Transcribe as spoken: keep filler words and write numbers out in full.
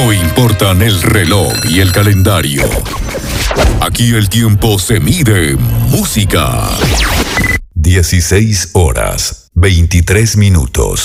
No importan el reloj y el calendario. Aquí el tiempo se mide en música. dieciséis horas, veintitrés minutos.